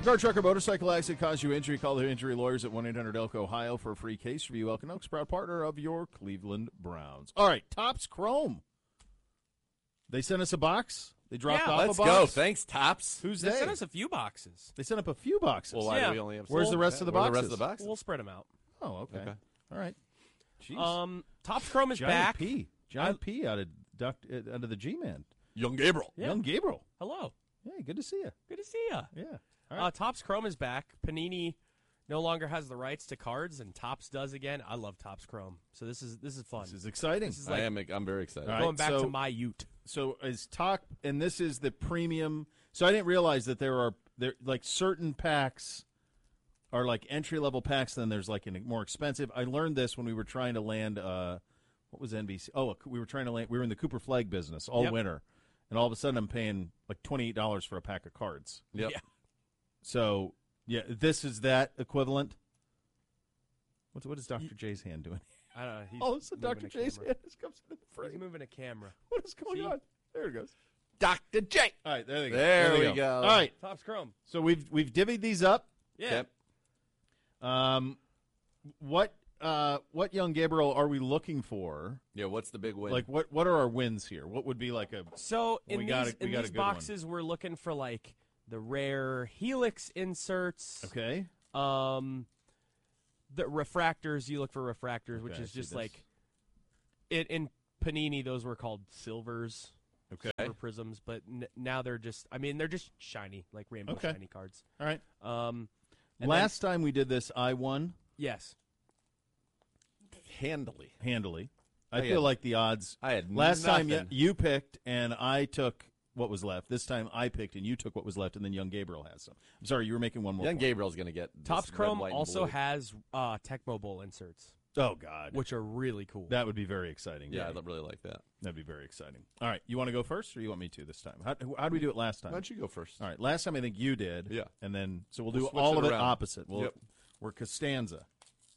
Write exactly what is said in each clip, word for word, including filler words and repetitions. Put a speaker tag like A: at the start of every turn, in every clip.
A: Car, truck, or motorcycle accident caused you injury. Call the injury lawyers at one eight hundred Elk, Ohio for a free case review. Elk and Oaks, proud partner of your Cleveland Browns. All right, Topps Chrome. They sent us a box. They dropped
B: Yeah,
A: off
C: Let's
A: a box.
C: go. Thanks, Tops.
A: Who's
B: They
A: they?
B: sent us a few boxes.
A: They sent up a few boxes.
C: Well, why
B: Yeah.
C: do we only have?
A: Where's the rest of the
C: Where are
A: boxes?
C: the rest of the boxes?
B: We'll spread them out.
A: Oh, okay.
C: Okay.
A: All right. Jeez.
B: Um, Topps Chrome is
A: Giant
B: back.
A: P. Giant
B: I-
A: P out of Duck, uh, out of the G-Man.
C: Young Gabriel.
B: Yeah.
A: Young Gabriel.
B: Hello.
A: Hey, good to see you.
B: Good to see ya.
A: Yeah. All
B: Uh,
A: right.
B: Topps Chrome is back. Panini no longer has the rights to cards, and Topps does again. I love Topps Chrome, so this is this is fun.
A: This is exciting.
B: This is
C: I
B: like
C: am. I'm very excited.
A: All right,
B: going back
A: so-
B: to my Ute.
A: So is talk, and this is the premium. So I didn't realize that there are there like certain packs are like entry level packs. Then there's like a more expensive. I learned this when we were trying to land. Uh, what was N B C? Oh, we were trying to land. We were in the Cooper Flag business all
B: Yep.
A: winter, and all of a sudden I'm paying like twenty eight dollars for a pack of cards.
C: Yep.
B: Yeah.
A: So yeah, this is that equivalent. What's what is Doctor J's hand doing?
B: I don't know. He's
A: Oh, it's
B: moving
A: Doctor
B: a
A: J's
B: camera.
A: hand. This comes in the
B: He's
A: frame.
B: moving a camera.
A: What is going
B: See?
A: on? There it goes.
C: Doctor J.
A: All right, there they go.
C: There
A: they
C: we go.
A: All right,
B: Topps Chrome.
A: so we've we've divvied these up.
B: Yeah.
C: Yep.
A: Um, what uh what young Gabriel are we looking for?
C: Yeah. What's the big win?
A: Like what what are our wins here? What would be like a
B: So in
A: We
B: these,
A: got a- we
B: in
A: got a
B: these
A: good one.
B: boxes, we're looking for like the rare Helix inserts.
A: okay?
B: Um, the refractors. You look for refractors, which
A: Okay, I
B: is
A: see
B: just
A: this.
B: like it in Panini. Those were called silvers.
A: Okay.
B: Silver prisms, but n- now they're just. I mean, they're just shiny, like rainbow
A: Okay.
B: shiny cards.
A: All right.
B: Um, and
A: Last time we did this, I won
B: then, yes.
C: handily.
A: handily. I
C: I
A: feel
C: had-
A: like the odds.
C: I had
A: Last time you,
C: nothing.
A: you picked and I took what was left. This time I picked and you took what was left, and then young Gabriel has some. I'm sorry, you were making one more.
C: Young
A: point.
C: Gabriel's going to get this
B: Topps
C: red,
B: Chrome
C: white, and
B: also
C: blue.
B: has uh, Tecmo Bowl inserts,
A: Oh God,
B: which are really cool.
A: that would be very exciting.
C: Yeah, I really like that.
A: That'd be very exciting. All right, you want to go first, or you want me to this time? How how did we do it last time?
C: Why don't you go first?
A: All right, last time I think you did.
C: Yeah.
A: And then, so we'll,
C: We'll
A: do
C: switch
A: all
C: it
A: of it
C: around.
A: opposite. We'll,
C: Yep.
A: We're Costanza.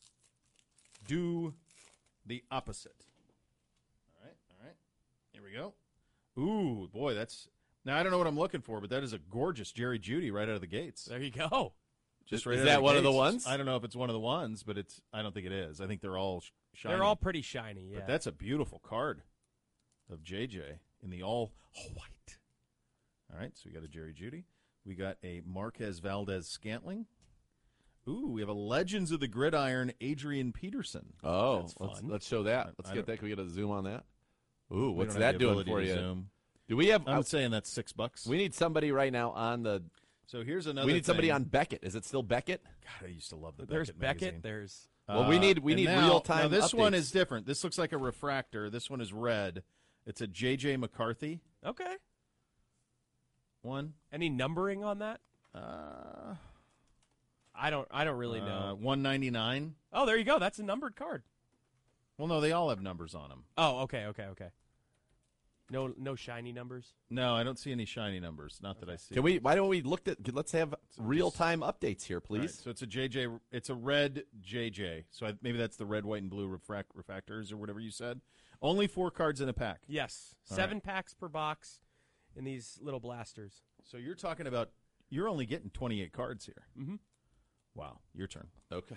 A: Do the opposite. All right, all right. Here we go. Ooh, boy, that's, now I don't know what I'm looking for, but that is a gorgeous Jerry Judy right out of the gates.
B: there you go.
A: Just
C: Is-
A: right
C: is
A: out
C: that
A: the
C: one of the
A: gates.
C: ones?
A: I don't know if it's one of the ones, but it's, I don't think it is. I think they're all sh- shiny.
B: They're all pretty shiny. Yeah.
A: But that's a beautiful card of J J in the all white. All right, so we got a Jerry Judy. We got a Marquez Valdez Scantling. Ooh, we have a Legends of the Gridiron Adrian Peterson.
C: Oh,
A: That's
C: let's,
A: fun.
C: let's show that. Let's
A: I
C: get
A: don't-
C: that. Can we get a zoom on that? Ooh,
A: We
C: what's
A: don't have
C: that
A: the
C: doing
A: ability
C: for
A: to
C: you?
A: zoom.
C: Do we have?
A: I'm
C: uh,
A: saying that's six bucks.
C: we need somebody right now on the.
A: so here's another.
C: we need somebody
A: thing.
C: on Beckett. Is it still Beckett?
A: God, I used to love the
B: there's
A: Beckett
B: Beckett.
A: magazine.
B: There's
C: Well, we need- we
A: and
C: need
A: now-
C: real-time
A: Now this one
C: updates.
A: is different. This looks like a refractor. This one is red. It's a J J McCarthy
B: okay.
A: one.
B: Any numbering on that?
A: Uh,
B: I don't. I don't really
A: uh,
B: know.
A: one ninety-nine.
B: Oh, there you go. That's a numbered card.
A: Well, no, they all have numbers on them.
B: Oh, okay, okay, okay. No, no shiny numbers.
A: No, I don't see any shiny numbers. Not that I see.
C: Can we? Why don't we look at? Let's have real time updates here,
A: All right,
C: please.
A: so it's a J J. It's a red J J. So I, maybe that's the red, white, and blue refract, refractors or whatever you said. Only four cards in a pack.
B: Yes,
A: All
B: seven packs per box in these little blasters.
A: So you're talking about you're only getting twenty-eight cards here.
B: Mm-hmm.
A: Wow, your turn.
C: Okay.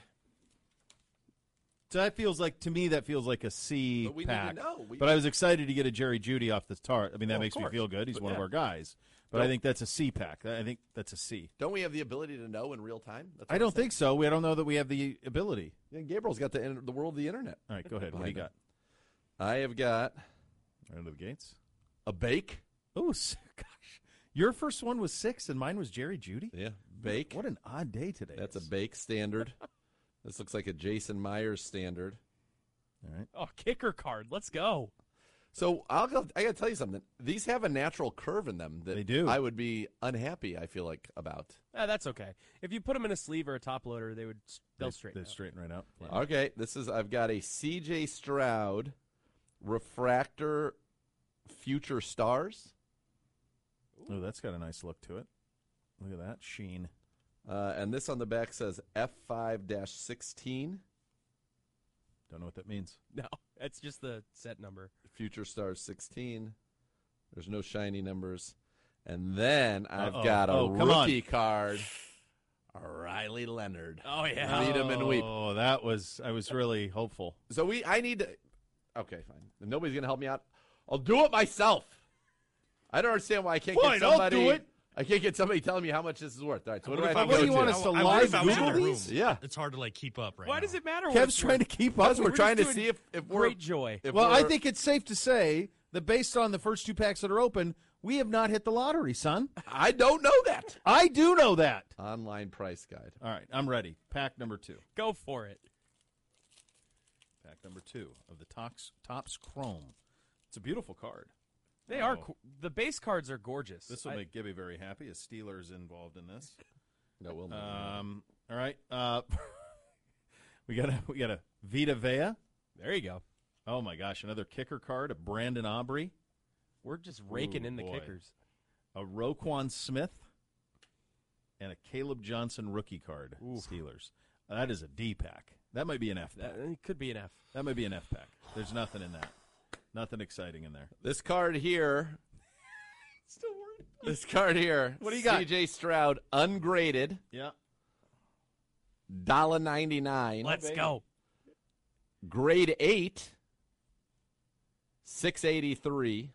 A: So that feels like to me that feels like a C
C: But we need to
A: pack.
C: know. We-
A: But I was excited to get a Jerry Judy off the start. I mean that
C: Well, of
A: makes me
C: course.
A: feel good. He's
C: But
A: one of
C: yeah.
A: our guys. But I
C: Don't-
A: think that's a C pack. I think that's a C.
C: Don't we have the ability to know in real time? That's what
A: I
C: I'm
A: don't
C: saying.
A: think so. We I don't know that we have the ability.
C: Yeah, Gabriel's got the in- the world of the internet.
A: All right, go ahead. What do you got?
C: I have got
A: Right under the gates.
C: a bake.
A: Oh, s- gosh. Your first one was six, and mine was Jerry Judy?
C: Yeah, bake.
A: What an odd day today.
C: That's a
A: is.
C: bake standard. This looks like a Jason Myers standard.
A: All right.
B: Oh, kicker card. Let's go.
C: So I'll go. I got to tell you something. These have a natural curve in them that
A: They do.
C: I would be unhappy. I feel like about.
B: Ah, that's okay. If you put them in a sleeve or a top loader, they would they'll
A: They-
B: straighten
A: They
B: out.
A: straighten right out.
C: Okay, this is. I've got a C J Stroud refractor future stars,
A: Oh, that's got a nice look to it. Look at that sheen.
C: uh, and this on the back says F five sixteen
A: Don't know what that means.
B: No, it's just the set number.
C: future stars sixteen. There's no shiny numbers, and then I've
A: Uh-oh.
C: got a
A: Oh, come on.
C: rookie card Riley Leonard.
B: Oh, yeah.
C: Read 'em and weep.
A: Oh, that was I was really hopeful.
C: So we, I need to. Okay, fine. If nobody's gonna help me out, I'll do it myself. I don't understand why I can't
A: Fine,
C: get
A: I'll
C: somebody.
A: do it.
C: I can't get somebody telling me how much this is worth. All right, so what,
D: What
C: do
D: if
C: I
D: I
C: have
A: What
C: to
A: do
C: go
A: you want
C: to?
A: us to
D: I- I
A: live
D: if I was in
A: Google
D: your
A: these?
D: room.
C: Yeah.
D: It's hard to like keep up right
B: Why
D: now.
B: does it matter?
A: Kev's
B: what
A: trying to keep up.
C: Because we're
B: We're
C: trying to
B: just
C: see
B: doing
C: if, if we're
B: Great joy.
C: If
A: Well, I
C: we're-
A: think it's safe to say that based on the first two packs that are open, we have not hit the lottery, son.
C: I don't know that.
A: I do know that.
C: Online price guide.
A: All right, I'm ready. Pack number two.
B: Go for it.
A: Pack number two of the Tops, Tops Chrome. It's a beautiful card.
B: They
A: Oh.
B: are co- the base cards are gorgeous.
A: This will
B: I-
A: make Gibby very happy. A Steelers involved in this.
C: No, we'll know.
A: Um, all right. Uh, we got a we got a Vita Vea.
B: There you go.
A: Oh my gosh, another kicker card. A Brandon Aubrey.
B: We're just raking
A: Ooh,
B: in the
A: boy.
B: kickers.
A: A Roquan Smith. And a Caleb Johnson rookie card.
B: Oof.
A: Steelers. Uh, that is a D pack. That might be an F pack.
B: That it could be an F.
A: That might be an F pack. There's nothing in that. Nothing exciting in there.
C: This card here.
B: Still worried.
C: This card here.
A: What do you got?
C: C J Stroud, ungraded,
A: Yeah.
C: one dollar ninety-nine.
B: Let's
A: baby.
B: go.
C: Grade eight, six eighty-three.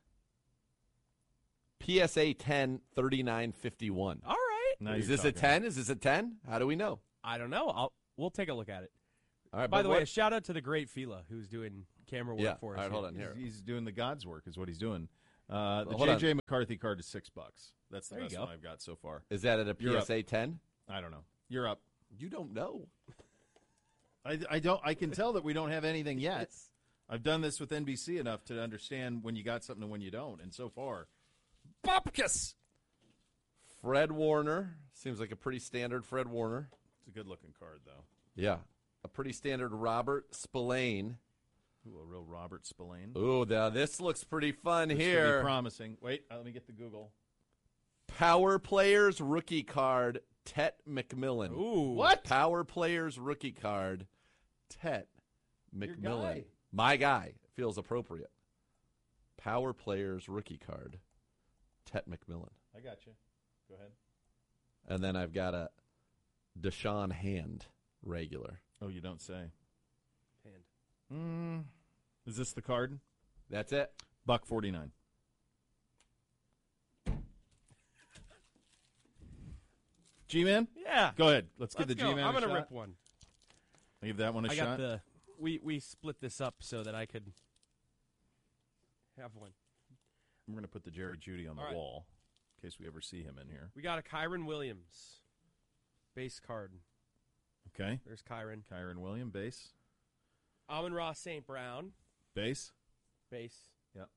C: P S A ten, thirty-nine fifty-one.
B: All right.
A: Now
C: Is
A: you're
C: this a
A: talking.
C: ten? Is this a ten? How do we know?
B: I don't know. I'll we'll take a look at it.
C: All right.
B: By
C: but
B: the way,
C: what-
B: a shout out to the great Fila who's doing camera work
C: yeah.
B: for
C: All
B: us.
C: right, hold
B: here.
C: on here.
A: He's, he's doing the God's work, is what he's doing. Uh, the
C: Hold
A: J
C: on.
A: J McCarthy card is six bucks. That's the
B: There you
A: best
B: go.
A: one I've got so far.
C: Is that at a
A: You're
C: P S A ten?
A: I don't know. You're up.
C: You don't know.
A: I, I don't. I can tell that we don't have anything yet. I've done this with N B C enough to understand when you got something and when you don't. And so far, Bobkus.
C: Fred Warner. Seems like a pretty standard Fred Warner.
A: It's a good looking card, though.
C: Yeah. A pretty standard Robert Spillane.
A: Ooh, a real Robert Spillane.
C: Ooh, now this looks pretty fun
A: This could be
C: here.
A: promising. Wait, uh, let me get the Google.
C: Power Players rookie card, Tet McMillan.
B: Ooh.
A: What?
C: Power Players rookie card, Tet McMillan.
A: guy.
C: My guy. Feels appropriate. Power Players rookie card, Tet McMillan.
A: I got you. Go ahead.
C: And then I've got a Deshaun Hand regular.
A: Oh, you don't say.
B: Hand.
A: Mm, is this the card?
C: That's it.
A: Buck forty-nine. G-Man?
B: Yeah.
A: Go ahead. Let's, give
B: Let's
A: the
B: go.
A: G-Man
B: I'm
A: a
B: gonna
A: shot.
B: rip one.
A: Give that one a
B: I
A: shot.
B: got the. We we split this up so that I could have one.
A: I'm going to put the Jerry Judy on the
B: All right.
A: wall in case we ever see him in here.
B: We got a Kyron Williams base card.
A: Okay.
B: There's Kyron.
A: Kyron William, base.
B: Amon Ross Saint Brown
A: Base.
B: base.
A: Yep.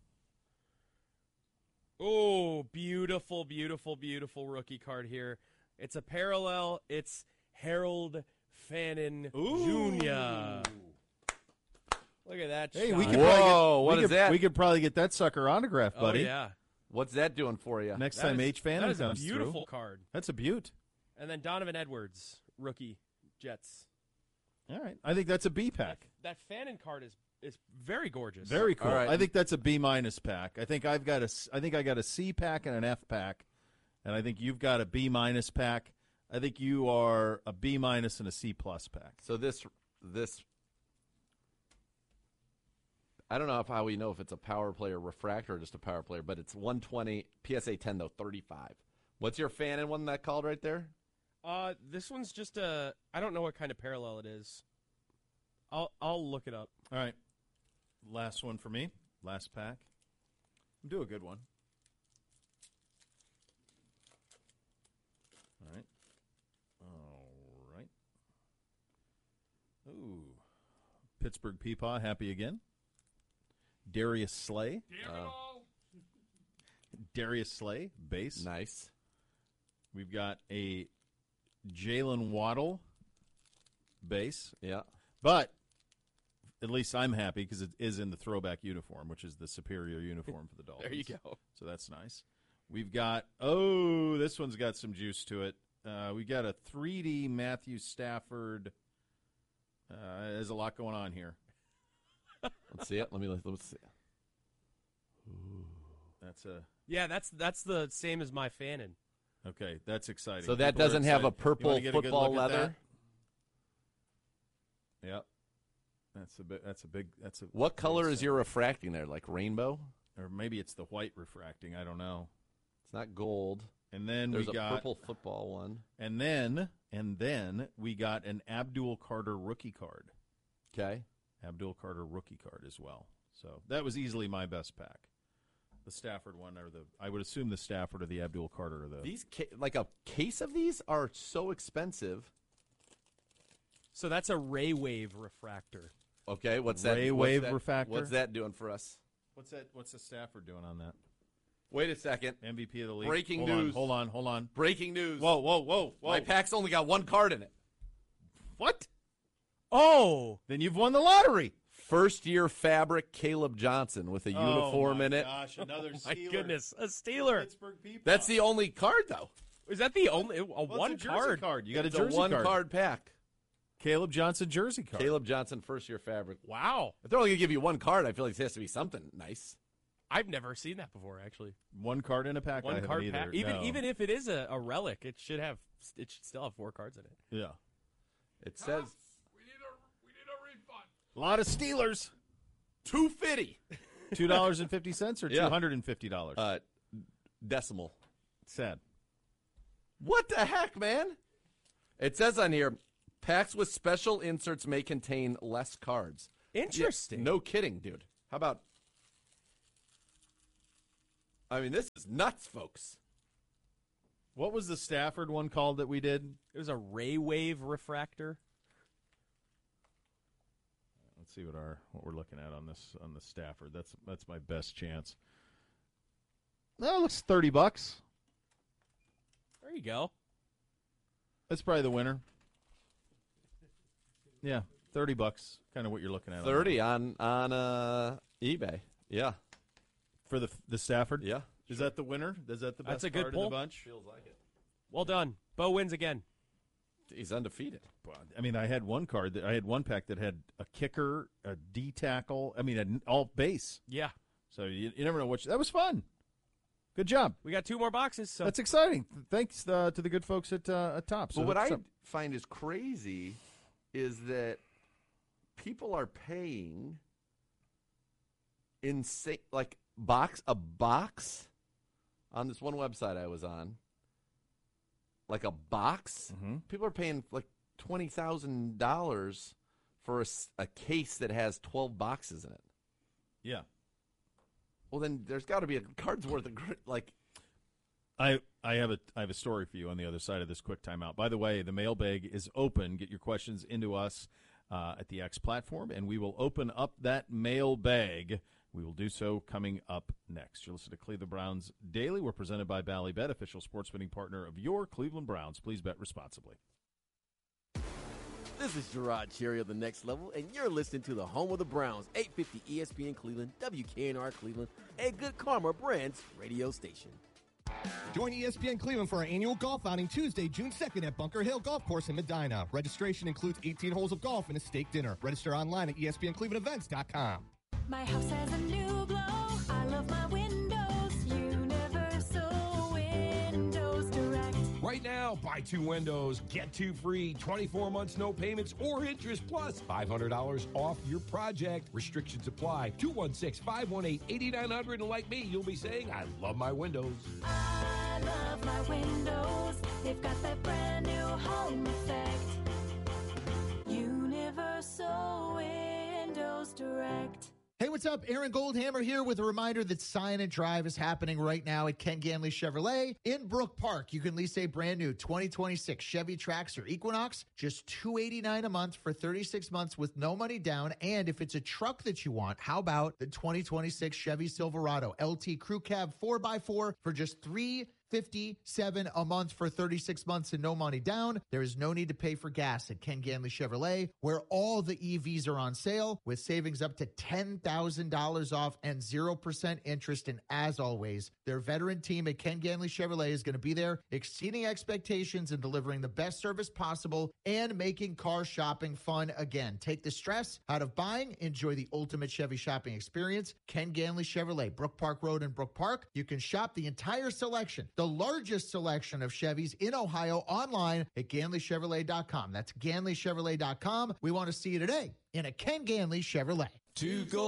B: Oh, beautiful, beautiful, beautiful rookie card here. It's a parallel. It's Harold Fannin Junior Look at that.
A: Hey,
B: shot.
A: we could
C: Whoa,
A: probably get,
C: what
A: we
C: is
A: could,
C: that?
A: We could probably get that sucker autographed,
B: Oh,
A: buddy.
B: yeah.
C: What's that doing for you?
A: Next
B: That
A: time
B: is-
A: H fan
B: that is a
A: comes
B: beautiful
A: through.
B: card.
A: That's a beaut.
B: And then Donovan Edwards, rookie Jets.
A: All right. I think that's a B pack.
B: That Fannin card is is very gorgeous.
A: Very cool.
C: All right.
A: I think that's a B minus pack. I think I've got a s- I think I got a C pack and an F pack, and I think you've got a B minus pack. I think you are a B minus and a C plus pack.
C: So this this I don't know if how we know if it's a power player refractor or just a power player, but it's one twenty P S A ten though thirty-five. What's your fan in one that called right there?
B: Uh, this one's just a. I don't know what kind of parallel it is. I'll I'll look it up.
A: All right. Last one for me. Last pack. Do a good one. All right. All right. Ooh. Pittsburgh Peepaw, happy again. Darius Slay.
C: Uh,
A: Darius Slay, base.
C: nice.
A: We've got a Jalen Waddle, base.
C: Yeah.
A: But at least I'm happy because it is in the throwback uniform, which is the superior uniform for the Dolphins.
B: There you go.
A: So that's nice. We've got, oh, this one's got some juice to it. Uh, we got a three D Matthew Stafford. Uh, there's a lot going on here.
C: Let's see it. Let me let's see.
A: That's a
B: Yeah, that's that's the same as my Fannin.
A: Okay, that's exciting.
C: So that
A: People are
C: doesn't have a
A: excited. You wanna
C: purple
A: get a good
C: football
A: look at
C: leather?
A: that? Yep. That's a bit. That's a big. That's a.
C: What
A: big
C: color is
A: set.
C: your refracting there? Like rainbow?
A: Or maybe it's the white refracting. I don't know.
C: It's not gold.
A: And then
C: There's
A: we
C: a
A: got.
C: purple football one.
A: And then and then we got an Abdul Carter rookie card.
C: Okay.
A: Abdul Carter rookie card as well. So that was easily my best pack. The Stafford one, or the I would assume the Stafford or the Abdul Carter, or the
C: These ca- like a case of these are so expensive.
B: So that's a Ray Wave refractor.
C: Okay, what's that?
A: Ray
C: what's
A: Wave
C: that-
A: refractor?
C: What's that doing for us?
A: What's that? What's the Stafford doing on that?
C: Wait a second.
A: M V P of the league.
C: Breaking
A: hold
C: news.
A: On, hold on, hold on.
C: Breaking news.
A: Whoa, whoa, whoa, whoa!
C: My pack's only got one card in it.
A: What?
B: Oh,
A: Then you've won the lottery.
C: First year fabric Caleb Johnson with a uniform
A: oh my
C: in it.
A: Gosh, another
B: my
A: Steeler.
B: goodness, a Steeler.
A: Pittsburgh Peapock.
C: That's the only card though.
B: Is that the only a
A: Well, it's
B: one
A: a jersey
B: card?
A: card. You got
C: It's
A: a jersey
C: one
A: card.
C: card pack.
A: Caleb Johnson jersey card.
C: Caleb Johnson first year fabric.
B: Wow,
C: If they're only gonna give you one card, I feel like it has to be something nice.
B: I've never seen that before. Actually,
A: One card in a pack. I
B: one
A: haven't
B: card
A: either.
B: pack. Even
A: No.
B: even if it is a, a relic, it should have it should still have four cards in it.
A: yeah,
C: It says
A: a lot of Steelers.
C: two fifty.
A: Two dollars and fifty cents or
C: Yeah.
A: two hundred and fifty dollars.
C: Uh, decimal.
A: Sad.
C: What the heck, man? It says on here, packs with special inserts may contain less cards.
B: Interesting.
C: Yeah, no kidding, dude. How about? I mean, this is nuts, folks.
A: What was the Stafford one called that we did?
B: It was a Ray Wave refractor.
A: Let's see what our what we're looking at on this on the Stafford. That's that's my best chance. No, it looks thirty bucks.
B: There you go.
A: That's probably the winner. Yeah, thirty bucks. Kind of what you're looking at. on
C: Thirty
A: that.
C: on on uh, eBay. Yeah,
A: for the the Stafford.
C: yeah.
A: Is that the winner? Is that the best
B: That's a good
A: card in
B: pull.
A: the bunch?
C: Feels like it.
B: Well done. Bo wins again.
C: He's undefeated.
A: I mean, I had one card that I had one pack that had a kicker, a D tackle. I mean, an all base.
B: Yeah.
A: So you, you never know which. That was fun. Good job.
B: We got two more boxes. So
A: That's exciting. Thanks uh, to the good folks at uh, at Top. So
C: But what
A: hook us
C: I
A: up.
C: find is crazy is that people are paying insane, like box a box on this one website I was on, like a box.
A: Mhm.
C: People are paying like twenty thousand dollars for a, s- a case that has twelve boxes in it.
A: Yeah.
C: Well, then there's got to be a card's worth of gr- like.
A: I I have a I have a story for you on the other side of this quick timeout. By the way, the mailbag is open. Get your questions into us uh, at the X platform, and we will open up that mailbag. We will do so coming up next. You're listening to Cleveland Browns Daily. We're presented by Ballybet, official sports betting partner of your Cleveland Browns. Please bet responsibly.
D: This is Gerard Cherry of The Next Level, and you're listening to the home of the Browns, eight fifty E S P N Cleveland, W K N R Cleveland, and Good Karma Brands radio station.
E: Join E S P N Cleveland for our annual golf outing Tuesday, June second at Bunker Hill Golf Course in Medina. Registration includes eighteen holes of golf and a steak dinner. Register online at E S P N Cleveland Events dot com.
F: My house has a new glow. I love my windows. Universal Windows Direct.
G: Right now, buy two windows, get two free, twenty-four months, no payments or interest, plus five hundred dollars off your project. Restrictions apply. two one six, five one eight, eight nine zero zero. And like me, you'll be saying, I love my windows.
F: I love my windows. They've got that brand new home effect. Universal Windows Direct.
H: Hey, what's up? Aaron Goldhammer here with a reminder that Sign and Drive is happening right now at Ken Ganley Chevrolet in Brook Park. You can lease a brand new twenty twenty-six Chevy Trax or Equinox, just two hundred eighty-nine dollars a month for thirty-six months with no money down. And if it's a truck that you want, how about the twenty twenty-six Chevy Silverado L T Crew Cab four by four for just three hundred fifty-seven dollars a month for thirty-six months and no money down. There is no need to pay for gas at Ken Ganley Chevrolet, where all the E Vs are on sale with savings up to ten thousand dollars off and zero percent interest. And as always, their veteran team at Ken Ganley Chevrolet is going to be there, exceeding expectations and delivering the best service possible and making car shopping fun again. Take the stress out of buying. Enjoy the ultimate Chevy shopping experience. Ken Ganley Chevrolet, Brook Park Road in Brook Park. You can shop the entire selection, the the largest selection of Chevys in Ohio online at Ganley Chevrolet dot com. That's Ganley Chevrolet dot com. We want to see you today in a Ken Ganley Chevrolet.
G: To go